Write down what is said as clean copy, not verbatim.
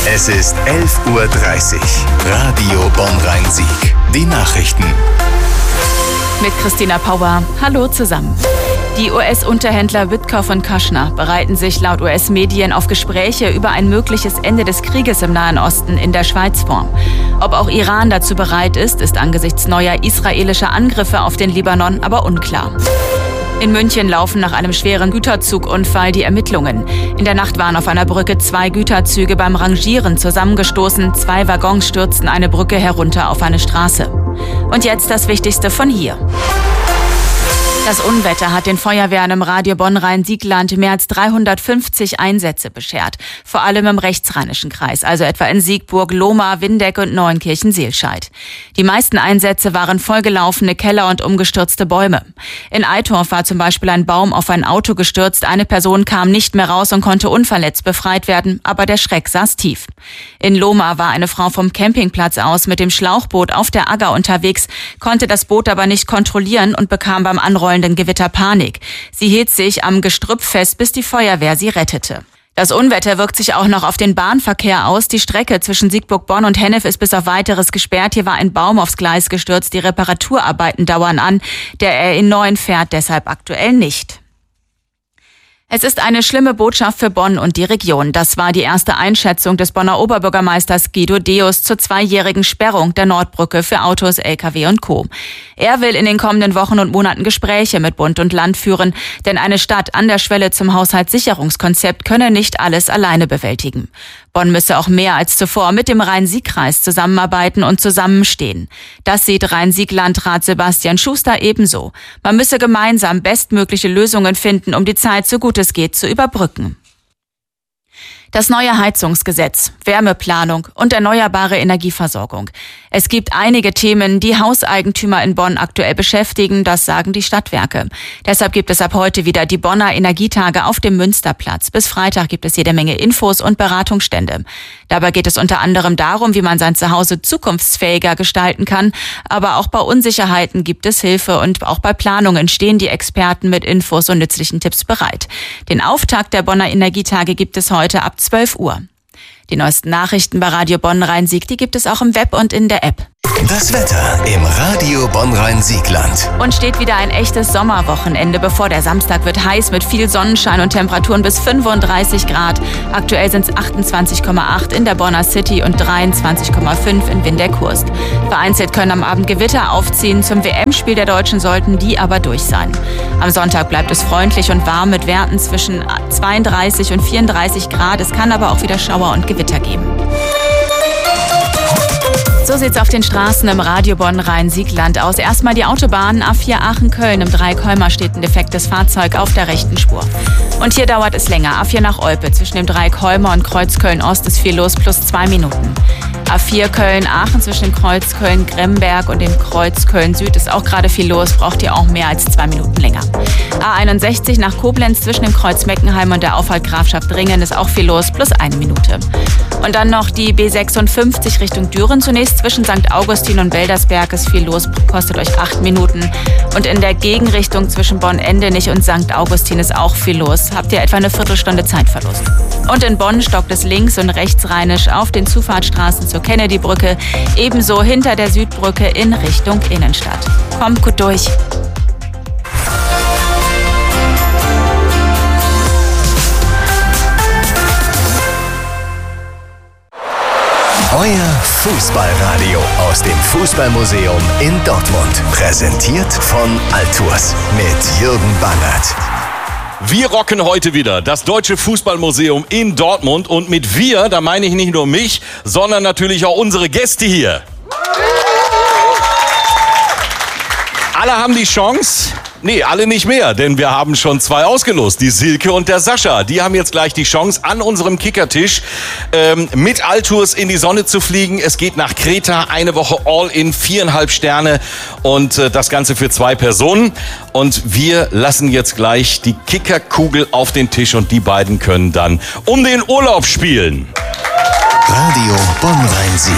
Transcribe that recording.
Es ist 11:30 Uhr. Radio Bonn-Rhein-Sieg. Die Nachrichten. Mit Christina Pauer. Hallo zusammen. Die US-Unterhändler Witkoff und Kushner bereiten sich laut US-Medien auf Gespräche über ein mögliches Ende des Krieges im Nahen Osten in der Schweiz vor. Ob auch Iran dazu bereit ist, ist angesichts neuer israelischer Angriffe auf den Libanon aber unklar. In München laufen nach einem schweren Güterzugunfall die Ermittlungen. In der Nacht waren auf einer Brücke 2 Güterzüge beim Rangieren zusammengestoßen. 2 Waggons stürzten eine Brücke herunter auf eine Straße. Und jetzt das Wichtigste von hier. Das Unwetter hat den Feuerwehren im Radio Bonn-Rhein-Sieg-Land mehr als 350 Einsätze beschert. Vor allem im rechtsrheinischen Kreis, also etwa in Siegburg, Lohmar, Windeck und Neunkirchen-Seelscheid. Die meisten Einsätze waren vollgelaufene Keller und umgestürzte Bäume. In Eitorf war zum Beispiel ein Baum auf ein Auto gestürzt. Eine Person kam nicht mehr raus und konnte unverletzt befreit werden, aber der Schreck saß tief. In Lohmar war eine Frau vom Campingplatz aus mit dem Schlauchboot auf der Agger unterwegs, konnte das Boot aber nicht kontrollieren und bekam beim Anrollen Gewitter Panik. Sie hielt sich am Gestrüpp fest, bis die Feuerwehr sie rettete. Das Unwetter wirkt sich auch noch auf den Bahnverkehr aus. Die Strecke zwischen Siegburg-Bonn und Hennef ist bis auf Weiteres gesperrt. Hier war ein Baum aufs Gleis gestürzt. Die Reparaturarbeiten dauern an. Der RE9 fährt deshalb aktuell nicht. Es ist eine schlimme Botschaft für Bonn und die Region. Das war die erste Einschätzung des Bonner Oberbürgermeisters Guido Deus zur 2-jährigen Sperrung der Nordbrücke für Autos, Lkw und Co. Er will in den kommenden Wochen und Monaten Gespräche mit Bund und Land führen, denn eine Stadt an der Schwelle zum Haushaltssicherungskonzept könne nicht alles alleine bewältigen. Bonn müsse auch mehr als zuvor mit dem Rhein-Sieg-Kreis zusammenarbeiten und zusammenstehen. Das sieht Rhein-Sieg-Landrat Sebastian Schuster ebenso. Man müsse gemeinsam bestmögliche Lösungen finden, um die Zeit so gut es geht zu überbrücken. Das neue Heizungsgesetz, Wärmeplanung und erneuerbare Energieversorgung. Es gibt einige Themen, die Hauseigentümer in Bonn aktuell beschäftigen, das sagen die Stadtwerke. Deshalb gibt es ab heute wieder die Bonner Energietage auf dem Münsterplatz. Bis Freitag gibt es jede Menge Infos und Beratungsstände. Dabei geht es unter anderem darum, wie man sein Zuhause zukunftsfähiger gestalten kann. Aber auch bei Unsicherheiten gibt es Hilfe und auch bei Planungen stehen die Experten mit Infos und nützlichen Tipps bereit. Den Auftakt der Bonner Energietage gibt es heute ab 12 Uhr. Die neuesten Nachrichten bei Radio Bonn-Rhein-Sieg, die gibt es auch im Web und in der App. Das Wetter im Radio Bonn-Rhein-Sieg-Land. Und steht wieder ein echtes Sommerwochenende bevor. Der Samstag wird heiß mit viel Sonnenschein und Temperaturen bis 35 Grad. Aktuell sind es 28,8 in der Bonner City und 23,5 in Windeck-Hurst. Vereinzelt können am Abend Gewitter aufziehen. Zum WM-Spiel der Deutschen sollten die aber durch sein. Am Sonntag bleibt es freundlich und warm mit Werten zwischen 32 und 34 Grad. Es kann aber auch wieder Schauer und Gewitter geben. So sieht's auf den Straßen im Radio Bonn-Rhein-Sieg-Land aus. Erstmal die Autobahn A4 Aachen-Köln. Im Dreieck-Holmer steht ein defektes Fahrzeug auf der rechten Spur. Und hier dauert es länger. A4 nach Olpe. Zwischen dem Dreieck-Holmer und Kreuz Köln-Ost ist viel los, plus 2 Minuten. A4 Köln-Aachen zwischen dem Kreuz Köln-Gremberg und dem Kreuz Köln-Süd ist auch gerade viel los, braucht ihr auch mehr als 2 Minuten länger. A61 nach Koblenz zwischen dem Kreuz Meckenheim und der Auffahrt Grafschaft Ringen ist auch viel los, plus 1 Minute. Und dann noch die B56 Richtung Düren. Zunächst zwischen St. Augustin und Beldersberg ist viel los, kostet euch 8 Minuten. Und in der Gegenrichtung zwischen Bonn-Endenich und St. Augustin ist auch viel los. Habt ihr etwa eine Viertelstunde Zeitverlust. Und in Bonn stockt es links und rechtsrheinisch auf den Zufahrtsstraßen zur Kennedy-Brücke, ebenso hinter der Südbrücke in Richtung Innenstadt. Kommt gut durch. Euer Fußballradio aus dem Fußballmuseum in Dortmund. Präsentiert von Altours mit Jürgen Bangert. Wir rocken heute wieder das Deutsche Fußballmuseum in Dortmund. Und mit wir, da meine ich nicht nur mich, sondern natürlich auch unsere Gäste hier. Alle haben die Chance. Nee, alle nicht mehr, denn wir haben schon 2 ausgelost, die Silke und der Sascha. Die haben jetzt gleich die Chance, an unserem Kickertisch mit Altours in die Sonne zu fliegen. Es geht nach Kreta, eine Woche All-in, 4,5 Sterne und das Ganze für 2 Personen. Und wir lassen jetzt gleich die Kickerkugel auf den Tisch und die beiden können dann um den Urlaub spielen. Radio Bonn-Rhein-Sieg.